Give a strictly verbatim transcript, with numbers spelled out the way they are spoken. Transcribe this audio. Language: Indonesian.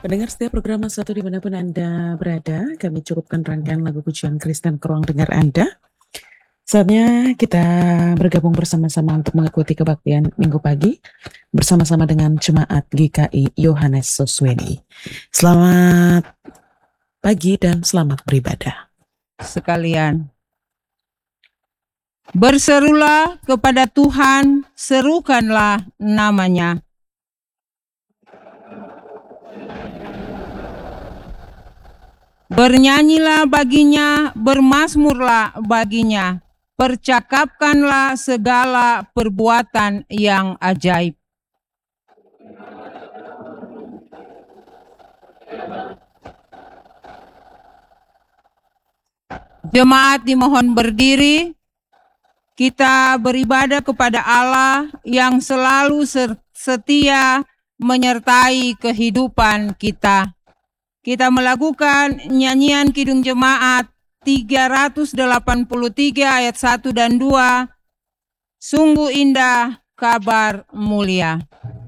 Pendengar setiap program satu dimanapun Anda berada, kami cukupkan rangkaian lagu pujian Kristen ke ruang dengar Anda. Saatnya kita bergabung bersama-sama untuk mengikuti kebaktian Minggu pagi bersama-sama dengan Jemaat G K I Yohanes Susweni. Selamat pagi dan selamat beribadah. Sekalian, berserulah kepada Tuhan, serukanlah namanya. Bernyanyilah baginya, bermazmurlah baginya, percakapkanlah segala perbuatan yang ajaib. Jemaat dimohon berdiri, kita beribadah kepada Allah yang selalu setia menyertai kehidupan kita. Kita melakukan nyanyian Kidung Jemaat tiga ratus delapan puluh tiga ayat satu dan dua. Sungguh indah kabar mulia.